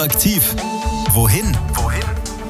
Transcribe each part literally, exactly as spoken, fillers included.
Aktiv. Wohin? Wohin?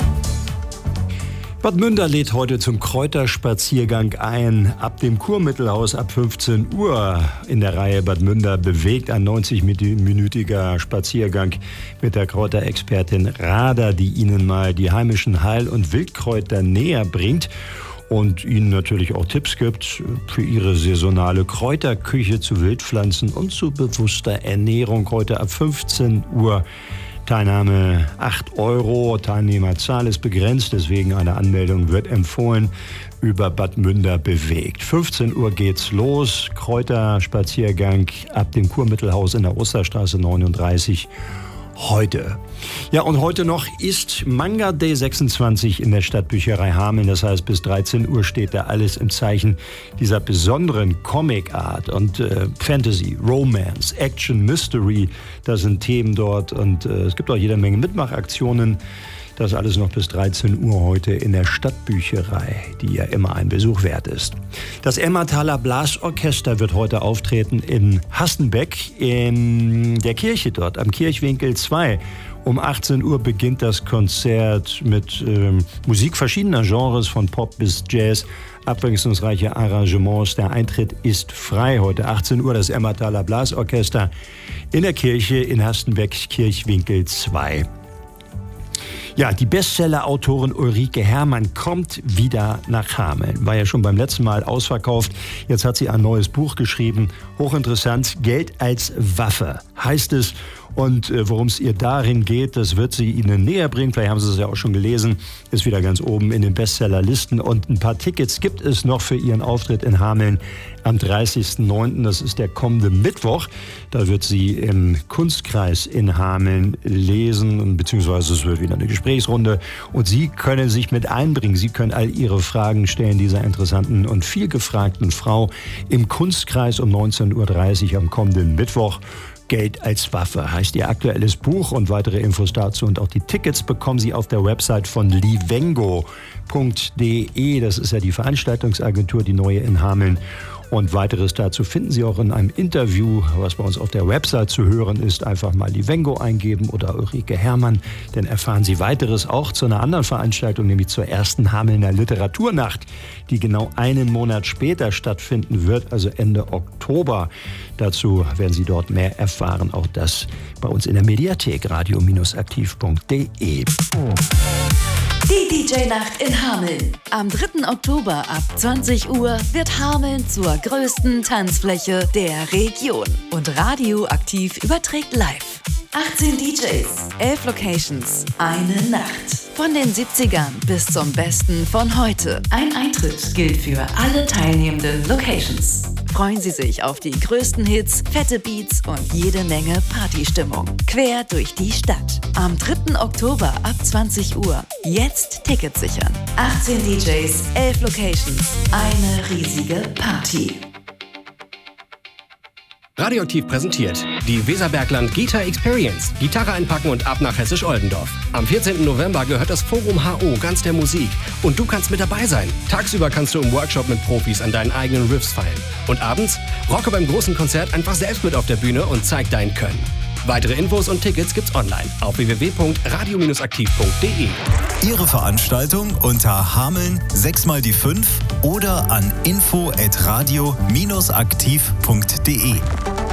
Bad Münder lädt heute zum Kräuterspaziergang ein. Ab dem Kurmittelhaus ab fünfzehn Uhr in der Reihe Bad Münder bewegt ein neunzig-minütiger Spaziergang mit der Kräuterexpertin Rada, die Ihnen mal die heimischen Heil- und Wildkräuter näher bringt und Ihnen natürlich auch Tipps gibt für Ihre saisonale Kräuterküche zu Wildpflanzen und zu bewusster Ernährung. Heute ab fünfzehn Uhr. Teilnahme acht Euro, Teilnehmerzahl ist begrenzt, deswegen eine Anmeldung wird empfohlen über Bad Münder bewegt. fünfzehn Uhr geht's los, Kräuterspaziergang ab dem Kurmittelhaus in der Osterstraße neununddreißig heute. Ja, und heute noch ist Manga Day sechsundzwanzig in der Stadtbücherei Hameln. Das heißt, bis dreizehn Uhr steht da alles im Zeichen dieser besonderen Comic-Art und äh, Fantasy, Romance, Action, Mystery. Das sind Themen dort und äh, es gibt auch jede Menge Mitmachaktionen. Das alles noch bis dreizehn Uhr heute in der Stadtbücherei, die ja immer ein Besuch wert ist. Das Emmertaler Blasorchester wird heute auftreten in Hastenbeck in der Kirche dort, am Kirchwinkel zwei. Um achtzehn Uhr beginnt das Konzert mit ähm, Musik verschiedener Genres, von Pop bis Jazz, abwechslungsreiche Arrangements. Der Eintritt ist frei heute, achtzehn Uhr, das Emmertaler Blasorchester in der Kirche in Hastenbeck, Kirchwinkel zwei. Ja, die Bestseller-Autorin Ulrike Herrmann kommt wieder nach Hameln. War ja schon beim letzten Mal ausverkauft. Jetzt hat sie ein neues Buch geschrieben. Hochinteressant, Geld als Waffe heißt es. Und äh, worum es ihr darin geht, das wird sie Ihnen näher bringen. Vielleicht haben Sie es ja auch schon gelesen. Ist wieder ganz oben in den Bestsellerlisten. Und ein paar Tickets gibt es noch für ihren Auftritt in Hameln am dreißigsten neunten Das ist der kommende Mittwoch. Da wird sie im Kunstkreis in Hameln lesen, beziehungsweise es wird wieder eine Gesprächsrunde. Und Sie können sich mit einbringen. Sie können all Ihre Fragen stellen dieser interessanten und viel gefragten Frau im Kunstkreis um neunzehn Uhr dreißig am kommenden Mittwoch. Geld als Waffe heißt ihr aktuelles Buch und weitere Infos dazu und auch die Tickets bekommen Sie auf der Website von livengo punkt de. Das ist ja die Veranstaltungsagentur, die neue in Hameln. Und weiteres dazu finden Sie auch in einem Interview, was bei uns auf der Website zu hören ist. Einfach mal Livengo eingeben oder Ulrike Herrmann. Dann erfahren Sie weiteres auch zu einer anderen Veranstaltung, nämlich zur ersten Hamelner Literaturnacht, die genau einen Monat später stattfinden wird, also Ende Oktober. Dazu werden Sie dort mehr erfahren. Auch das bei uns in der Mediathek radio aktiv punkt de. Die D J-Nacht in Hameln. Am dritten Oktober ab zwanzig Uhr wird Hameln zur größten Tanzfläche der Region. Und Radio Aktiv überträgt live. achtzehn D Js, elf Locations, eine Nacht. Von den siebzigern bis zum Besten von heute. Ein Eintritt gilt für alle teilnehmenden Locations. Freuen Sie sich auf die größten Hits, fette Beats und jede Menge Partystimmung. Quer durch die Stadt. Am dritten Oktober ab zwanzig Uhr. Jetzt Tickets sichern. achtzehn D Js, elf Locations, eine riesige Party. Radioaktiv präsentiert die Weserbergland Guitar Experience. Gitarre einpacken und ab nach Hessisch-Oldendorf. Am vierzehnten November gehört das Forum H O ganz der Musik. Und du kannst mit dabei sein. Tagsüber kannst du im Workshop mit Profis an deinen eigenen Riffs feilen. Und abends rocke beim großen Konzert einfach selbst mit auf der Bühne und zeig dein Können. Weitere Infos und Tickets gibt's online auf w w w punkt radio aktiv punkt de. Ihre Veranstaltung unter Hameln sechs mal die fünf oder an info at radio aktiv punkt de.